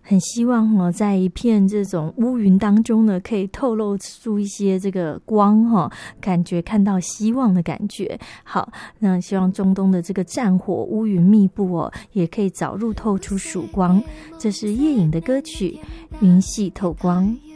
很希望在一片这种乌云当中呢，可以透露出一些这个光感觉看到希望的感觉。好，那希望中东的这个战火乌云密布也可以早日透出曙光。这是夜影的歌曲《云系透光》。